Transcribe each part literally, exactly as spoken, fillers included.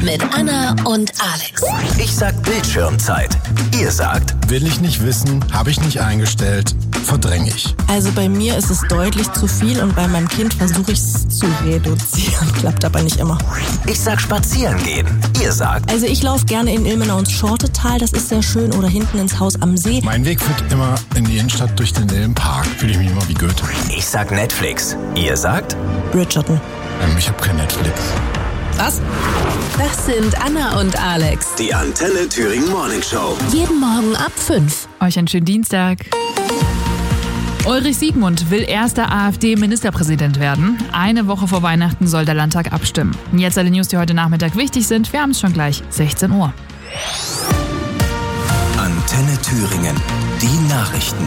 mit Anna und Alex. Ich sag Bildschirmzeit. Ihr sagt, will ich nicht wissen, habe ich nicht eingestellt, verdränge ich. Also bei mir ist es deutlich zu viel und bei meinem Kind versuche ich es zu reduzieren. Klappt aber nicht immer. ich sag spazieren gehen. Ihr sagt, Also ich laufe gerne in Ilmenau ins Schortetal, das ist sehr schön, oder hinten ins Haus am See. Mein Weg führt immer in die Innenstadt durch den Ilmenpark. Fühle ich mich immer wie Goethe. ich sag Netflix. Ihr sagt, Bridgerton. Ähm, ich habe kein Netflix. Was? Das sind Anna und Alex. die Antenne Thüringen Morning Show. Jeden Morgen ab fünf. Euch einen schönen Dienstag. Ulrich Siegmund will erster AfD-Ministerpräsident werden. Eine Woche vor Weihnachten soll der Landtag abstimmen. Jetzt alle News, die heute Nachmittag wichtig sind. Wir haben es schon gleich, sechzehn Uhr. Antenne Thüringen. Die Nachrichten.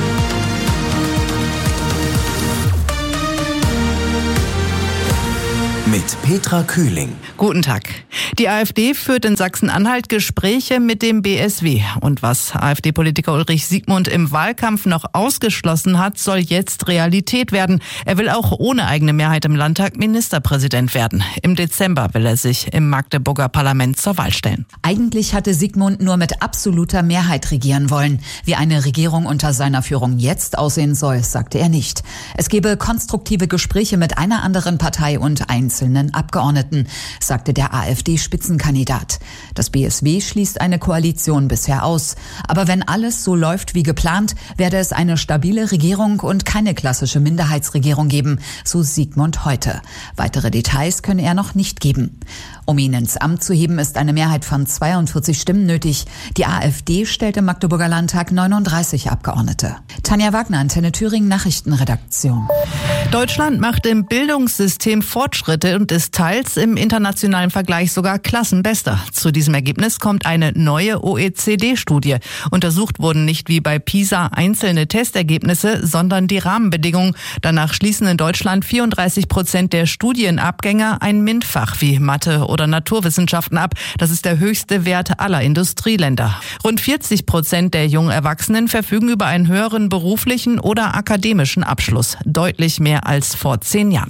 Mit Petra Kühling. Guten Tag. Die AfD führt in Sachsen-Anhalt Gespräche mit dem B S W. Und was AfD-Politiker Ulrich Siegmund im Wahlkampf noch ausgeschlossen hat, soll jetzt Realität werden. Er will auch ohne eigene Mehrheit im Landtag Ministerpräsident werden. Im Dezember will er sich im Magdeburger Parlament zur Wahl stellen. Eigentlich hatte Siegmund nur mit absoluter Mehrheit regieren wollen. Wie eine Regierung unter seiner Führung jetzt aussehen soll, sagte er nicht. Es gebe konstruktive Gespräche mit einer anderen Partei und einzelnen Abgeordneten, sagte der AfD-Spitzenkandidat. Das B S W schließt eine Koalition bisher aus. Aber wenn alles so läuft wie geplant, werde es eine stabile Regierung und keine klassische Minderheitsregierung geben, so Siegmund heute. Weitere Details könne er noch nicht geben. Um ihn ins Amt zu heben, ist eine Mehrheit von zweiundvierzig Stimmen nötig. Die AfD stellt im Magdeburger Landtag neununddreißig Abgeordnete. Tanja Wagner, Antenne Thüringen, Nachrichtenredaktion. Deutschland macht im Bildungssystem Fortschritte und ist teils im internationalen Vergleich sogar Klassenbester. Zu diesem Ergebnis kommt eine neue O E C D-Studie. Untersucht wurden nicht wie bei PISA einzelne Testergebnisse, sondern die Rahmenbedingungen. Danach schließen in Deutschland vierunddreißig Prozent der Studienabgänger ein MINT-Fach wie Mathe oder Naturwissenschaften ab. Das ist der höchste Wert aller Industrieländer. Rund vierzig Prozent der jungen Erwachsenen verfügen über einen höheren beruflichen oder akademischen Abschluss. Deutlich mehr als vor zehn Jahren.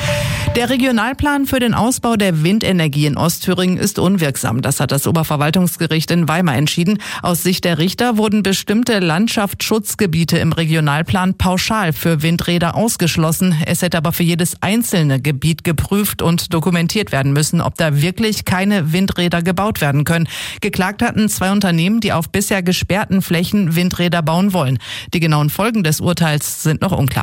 Der Regionalplan für den Ausbau der Windenergie in Ostthüringen ist unwirksam. Das hat das Oberverwaltungsgericht in Weimar entschieden. Aus Sicht der Richter wurden bestimmte Landschaftsschutzgebiete im Regionalplan pauschal für Windräder ausgeschlossen. Es hätte aber für jedes einzelne Gebiet geprüft und dokumentiert werden müssen, ob da wirklich keine Windräder gebaut werden können. Geklagt hatten zwei Unternehmen, die auf bisher gesperrten Flächen Windräder bauen wollen. Die genauen Folgen des Urteils sind noch unklar.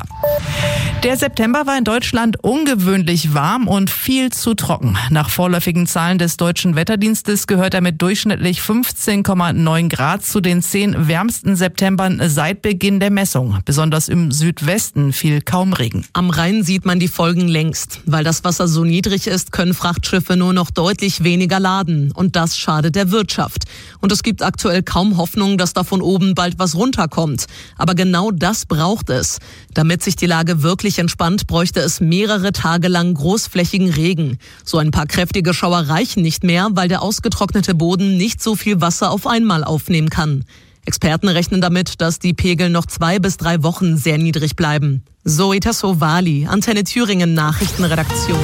Der September war in Deutschland ungewöhnlich warm und viel zu trocken. Nach vorläufigen Zahlen des Deutschen Wetterdienstes gehört er mit durchschnittlich fünfzehn Komma neun Grad zu den zehn wärmsten Septembern seit Beginn der Messung. Besonders im Südwesten fiel kaum Regen. Am Rhein sieht man die Folgen längst. Weil das Wasser so niedrig ist, können Frachtschiffe nur noch deutlich weniger laden. Und das schadet der Wirtschaft. Und es gibt aktuell kaum Hoffnung, dass da von oben bald was runterkommt. Aber genau das braucht es. Damit sich die Lage wirklich entspannt, bräuchte es mehrere Tage lang großflächigen Regen. So ein paar kräftige Schauer reichen nicht mehr, weil der ausgetrocknete Boden nicht so viel Wasser auf einmal aufnehmen kann. Experten rechnen damit, dass die Pegel noch zwei bis drei Wochen sehr niedrig bleiben. Zoe Tassovali, Antenne Thüringen Nachrichtenredaktion.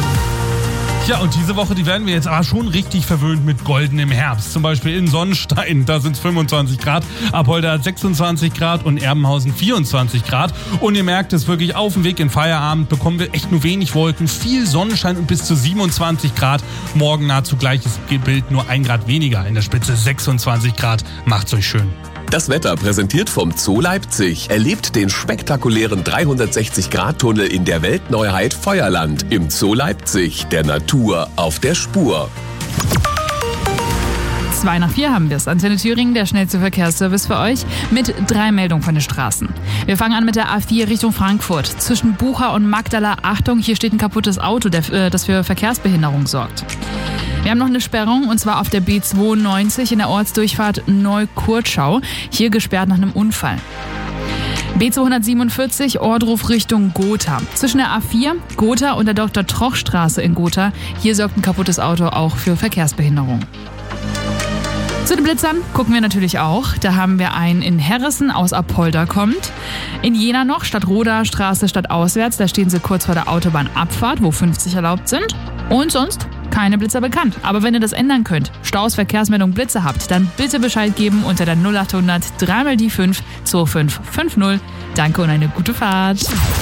Ja, und diese Woche, die werden wir jetzt aber schon richtig verwöhnt mit goldenem Herbst. Zum Beispiel in Sonnenstein, da sind es fünfundzwanzig Grad, Apolda hat sechsundzwanzig Grad und Erbenhausen vierundzwanzig Grad. Und ihr merkt es wirklich, auf dem Weg in Feierabend bekommen wir echt nur wenig Wolken, viel Sonnenschein und bis zu siebenundzwanzig Grad. Morgen nahezu gleiches Bild, nur ein Grad weniger, in der Spitze sechsundzwanzig Grad. Macht's euch schön. Das Wetter präsentiert vom Zoo Leipzig. Erlebt den spektakulären dreihundertsechzig Grad Tunnel in der Weltneuheit Feuerland. Im Zoo Leipzig, der Natur auf der Spur. Zwei nach vier haben wir es. Antenne Thüringen, der schnellste Verkehrsservice für euch, mit drei Meldungen von den Straßen. Wir fangen an mit der A vier Richtung Frankfurt. Zwischen Bucha und Magdala, Achtung, hier steht ein kaputtes Auto, das für Verkehrsbehinderung sorgt. Wir haben noch eine Sperrung, und zwar auf der B zweiundneunzig in der Ortsdurchfahrt Neukurtschau. Hier gesperrt nach einem Unfall. B zweihundertsiebenundvierzig, Ohrdruf Richtung Gotha. Zwischen der A vier, Gotha und der Doktor-Troch-Straße in Gotha. Hier sorgt ein kaputtes Auto auch für Verkehrsbehinderung. Zu den Blitzern gucken wir natürlich auch. Da haben wir einen in Herrissen, aus Apolda kommt. In Jena noch, Stadtroda Straße stadtauswärts. Da stehen sie kurz vor der Autobahnabfahrt, wo fünfzig erlaubt sind. Und sonst keine Blitzer bekannt. Aber wenn ihr das ändern könnt, Staus, Verkehrsmeldung, Blitze habt, dann bitte Bescheid geben unter der null acht hundert drei mal die fünf zwei fünf fünf null. Danke und eine gute Fahrt.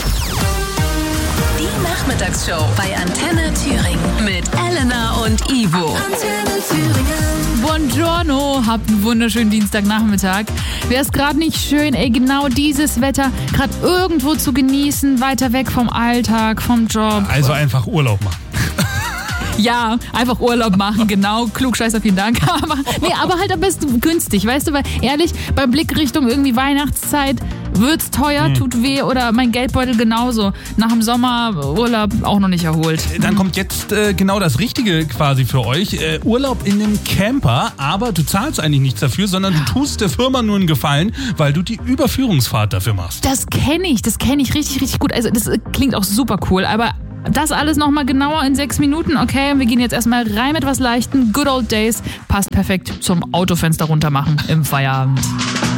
Die Nachmittagsshow bei Antenne Thüringen mit Elena und Ivo. Antenne Thüringen. Buongiorno, habt einen wunderschönen Dienstagnachmittag. Wäre es gerade nicht schön, ey, genau dieses Wetter gerade irgendwo zu genießen, weiter weg vom Alltag, vom Job. Also einfach Urlaub machen. Ja, einfach Urlaub machen, genau. Klugscheißer, vielen Dank. Aber, nee, aber halt am besten günstig, weißt du, weil ehrlich, beim Blick Richtung irgendwie Weihnachtszeit wird's teuer, hm. tut weh oder mein Geldbeutel genauso. Nach dem Sommerurlaub auch noch nicht erholt. Dann kommt jetzt äh, genau das Richtige quasi für euch. Äh, Urlaub in einem Camper, aber du zahlst eigentlich nichts dafür, sondern du tust der Firma nur einen Gefallen, weil du die Überführungsfahrt dafür machst. Das kenne ich, das kenne ich richtig, richtig gut. Also das klingt auch super cool, aber das alles nochmal genauer in sechs Minuten, okay? Wir gehen jetzt erstmal rein mit was Leichtem. Good Old Days passt perfekt zum Autofenster runtermachen im Feierabend.